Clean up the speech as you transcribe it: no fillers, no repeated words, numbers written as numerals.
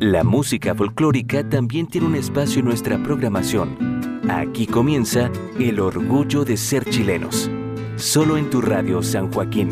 La música folclórica también tiene un espacio en nuestra programación. Aquí comienza El Orgullo de Ser Chilenos. Solo en tu radio San Joaquín